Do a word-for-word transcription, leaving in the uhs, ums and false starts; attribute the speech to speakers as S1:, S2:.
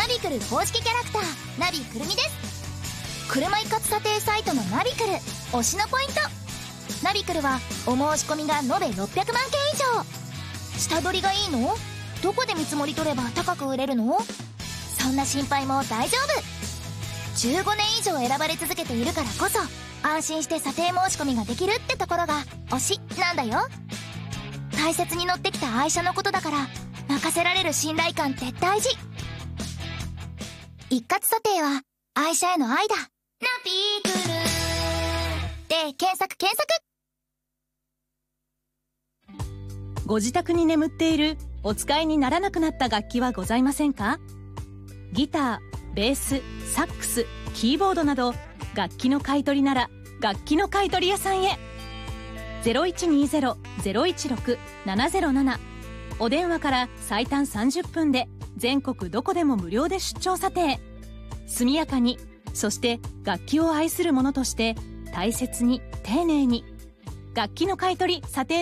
S1: ナビクル公式キャラクターナビくるみです。車一括査定サイトのナビクル推しのポイント。ナビクルはお申し込みが延べろっぴゃくまんけん以上。下取りがいいの？どこで見積もり取れば高く売れるの？そんな心配も大丈夫。じゅうごねん以上選ばれ続けているからこそ安心して査定申し込みができるってところが推しなんだよ。大切に乗ってきた愛車のことだから任せられる信頼感って大事。一括査定は愛車への愛だ。ナビクルで検索検索。
S2: ご自宅に眠っているお使いにならなくなった楽器はございませんか？ギター、ベース、サックス、キーボードなど楽器の買い取りなら楽器の買い取り屋さんへ。 ゼロいちにゼロ ゼロいちろく ななゼロなな お電話から最短さんじゅっぷんで全国どこでも無料で出張査定。速やかに、そして楽器を愛する者として大切に丁寧に楽器の買い取り査定